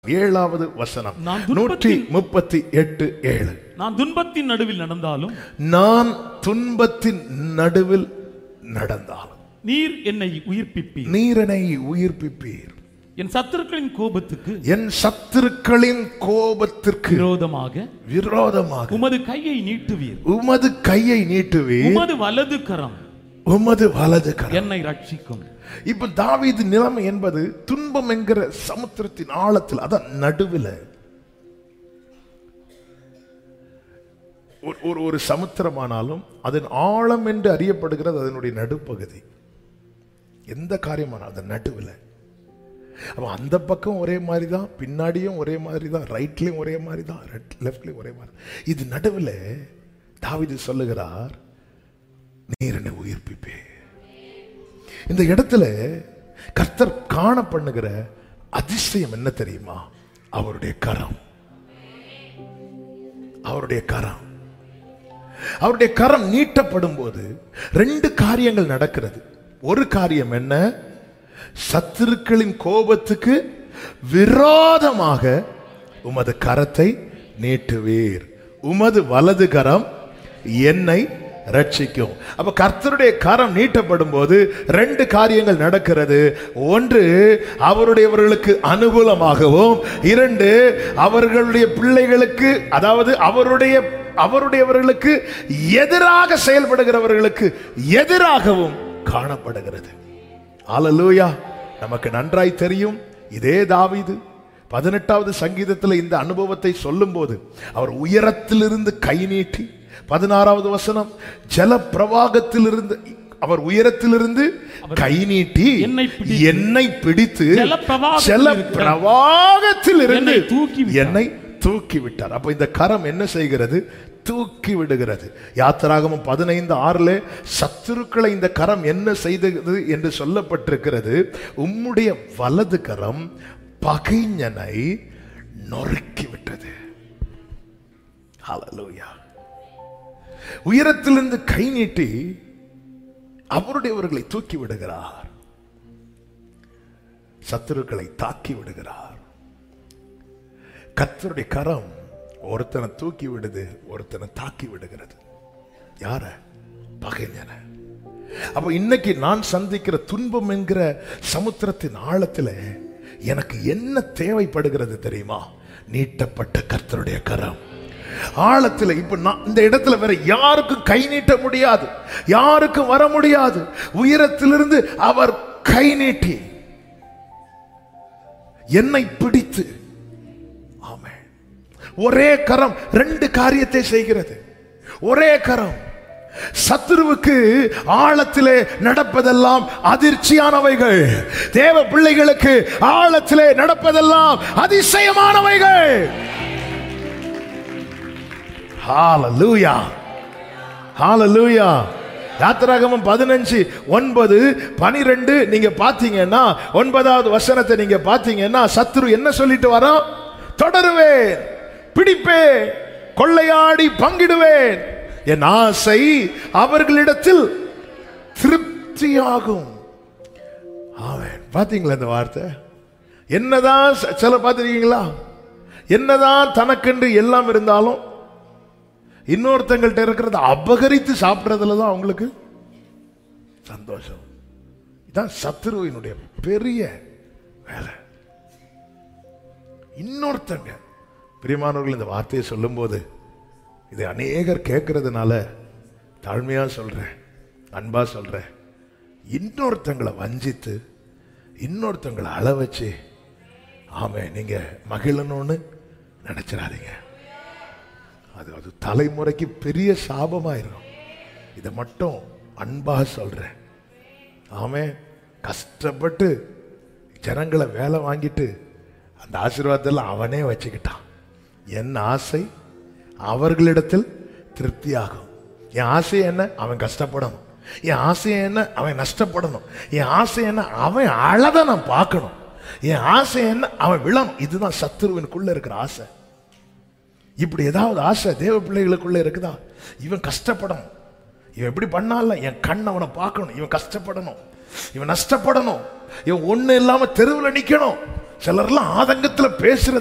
ஏழாவது வசனம் 138:7. நான் துன்பத்தின் நடுவில் நடந்தாலும் நீர் என்னை உயிர்ப்பிப்பீர். என் சத்துருக்களின் கோபத்துக்கு விரோதமாக உமது கையை நீட்டுவீர். உமது வலது கரம் என்னை ரட்சிக்கும். இப்ப தாவீது நிலைமை என்பது துன்பம் என்கிற சமுத்திரத்தின் ஆழத்தில், அதான் நடுவில் ஒரு சமுத்திரமானாலும் அதன் ஆழம் என்று அறியப்படுகிறது அதனுடைய நடுப்பகுதி. எந்த காரியமானாலும் அதன் நடுவில். அப்ப அந்த பக்கம் ஒரே மாதிரி தான், பின்னாடியும் ஒரே மாதிரி தான், ரைட்லயும் ஒரே மாதிரி தான், லெஃப்ட்லயும் ஒரே மாதிரி. இது நடுவில் தாவீது சொல்லுகிறார், நீர் என்னை உயிர்ப்பிப்பே. இந்த இடத்துல கர்த்தர் காண பண்ணுகிற அதிசயம் என்ன தெரியுமா? அவருடைய கரம். அவருடைய கரம் நீட்டப்படும் போது ரெண்டு காரியங்கள் நடக்கிறது. ஒரு காரியம் என்ன? சத்துருக்களின் கோபத்துக்கு விரோதமாக உமது கரத்தை நீட்டுவீர். உமது வலது கரம் என்னை ரட்சிக்கும். அப்ப கர்த்தருடைய கரம் நீட்டப்படும் போது ரெண்டு காரியங்கள் நடக்கிறது. ஒன்று, அவருடையவர்களுக்கு அனுகூலமாகவும், இரண்டு, அவர்களுடைய பிள்ளைகளுக்கு, அதாவது அவருடையவர்களுக்கு எதிராக செயல்படுகிறவர்களுக்கு எதிராகவும் காணப்படுகிறது. அல்லேலூயா. நமக்கு நன்றாய் தெரியும், இதே தாவீது 18வது சங்கீதத்தில் இந்த அனுபவத்தை சொல்லும் போது அவர் உயரத்திலிருந்து கை நீட்டி, 16வது வசனம், ஜல பிரவாகத்திலிருந்து அவர் உயரத்திலிருந்து கை நீட்டி என்னை பிடித்து ஜல பிரவாகத்திலிருந்து என்னை தூக்கி விட்டார். அப்ப இந்த கரம் என்ன செய்கிறது? தூக்கி விடுகிறது. யாத்திராகமம் 15:6 சத்துருக்களை இந்த கரம் என்ன செய்தது என்று சொல்லப்பட்டிருக்கிறது. உம்முடைய வலது கரம் பகைஞனை நொறுக்கி விட்டது. ஹல்லேலூயா. உயரத்திலிருந்து கை நீட்டி அவருடையவர்களை தூக்கி விடுகிறார், சத்துருக்களை தாக்கி விடுகிறார். கர்த்தருடைய கரம் ஒருத்தனை தூக்கி விடுது, ஒருத்தனை தாக்கி விடுகிறது. யார? பகைஞனை. அப்ப இன்னைக்கு நான் சந்திக்கிற துன்பம் என்கிற சமுத்திரத்தின் ஆழத்தில் எனக்கு என்ன தேவைப்படுகிறது தெரியுமா? நீட்டப்பட்ட கர்த்தருடைய கரம் ஆழத்தில். இப்ப நான் இந்த இடத்துல வேற யாருக்கும் கை நீட்ட முடியாது, யாருக்கும் வர முடியாது. உயரத்திலிருந்து அவர் கை நீட்டி என்னை பிடித்து, ஆமென். ஒரே கரம் ரெண்டு காரியத்தை செய்கிறது. ஒரே கரம். சத்துருவுக்கு ஆழத்திலே நடப்பதெல்லாம் அதிர்ச்சியானவைகள், தேவ பிள்ளைகளுக்கு ஆழத்திலே நடப்பதெல்லாம் அதிசயமானவைகள். ஹல்லேலூயா, ஹல்லேலூயா. யாத்திராகமம் 15:9-12 நீங்க பாத்தீங்கன்னா, 9வது வசனத்தை நீங்க பாத்தீங்கன்னா, சத்துரு என்ன சொல்லிட்டு வரோம்? தொடருவேன், பிடிப்பேன், கொள்ளையாடி பங்கிடுவேன், என் ஆசை அவர்களிடத்தில் திருப்தியாகும். ஆமென். பாத்தீங்களா இந்த வார்த்தை? என்னதான் சில பாத்திருக்கீங்களா? என்னதான் தனக்கென்று எல்லாம் இருந்தாலும் இன்னொருத்தங்கள்ட்ட இருக்கிறத அபகரித்து சாப்பிட்றதுல தான் அவங்களுக்கு சந்தோஷம். இதுதான் சத்துருவினுடைய பெரிய வேலை. இன்னொருத்தங்க, பிரியமானவர்கள், இந்த வார்த்தையை சொல்லும் போது இதை அநேகர் கேட்கறதுனால தாழ்மையா சொல்றேன், அன்பா சொல்றேன். இன்னொருத்தங்களை வஞ்சித்து, இன்னொருத்தங்களை அள வச்சு, ஆமே, நீங்க மகிழணும்னு நினைச்சிடாதீங்க. அது தலைமுறைக்கு பெரிய சாபமாயிரும். இதை மட்டும் அன்பாக சொல்றேன். ஆமே. கஷ்டப்பட்டு ஜனங்களை வேலை வாங்கிட்டு அந்த ஆசீர்வாதத்தில் அவனே வச்சுக்கிட்டான். என் ஆசை அவர்களிடத்தில் திருப்தியாகும். என் ஆசை என்ன? அவன் கஷ்டப்படணும். என் ஆசை என்ன? அவன் நஷ்டப்படணும். என் ஆசை என்ன? அவன் அழத நான் பார்க்கணும். என் ஆசை என்ன? அவன் விழணும். இதுதான் சத்துருவினுக்குள்ள இருக்கிற ஆசை. இப்படி ஏதாவது ஆசை தேவ பிள்ளைகளுக்குள்ள இருக்குதா? இவன் கஷ்டப்படணும், இவன் எப்படி பண்ணால என் கண் அவனை பார்க்கணும், இவன் கஷ்டப்படணும், இவன் நஷ்டப்படணும், இவன் ஒண்ணு இல்லாம தெருவில் நிக்கணும். சிலர்லாம் ஆதங்கத்துல பேசுறது